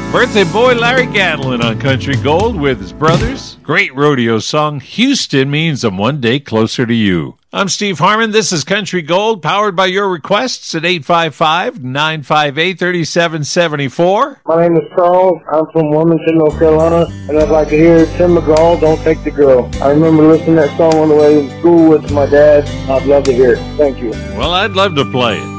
Birthday boy Larry Gatlin on Country Gold with his brothers. Great rodeo song, Houston Means I'm One Day Closer to You. I'm Steve Harmon. This is Country Gold, powered by your requests at 855-958-3774. My name is Charles. I'm from Wilmington, North Carolina, and I'd like to hear Tim McGraw, Don't Take the Girl. I remember listening to that song on the way to school with my dad. I'd love to hear it. Thank you. Well, I'd love to play it.